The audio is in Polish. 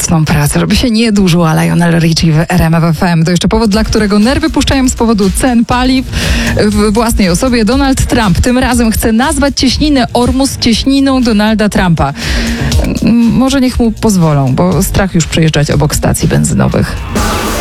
nocną pracę, żeby się nie dłużyła Lionel Richie w RMF FM. To jeszcze powód, dla którego nerwy puszczają z powodu cen paliw w własnej osobie. Donald Trump tym razem chce nazwać cieśninę Ormus cieśniną Donalda Trumpa. Może niech mu pozwolą, bo strach już przejeżdżać obok stacji benzynowych.